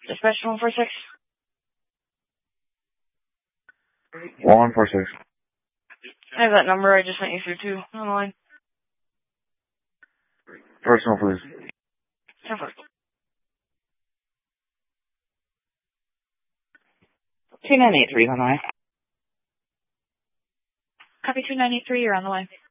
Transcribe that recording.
Dispatch 146. 146. I have that number I just sent you through too on the line. Personal, please. 10-4. 2983 on the line. Copy 2983, you're on the line.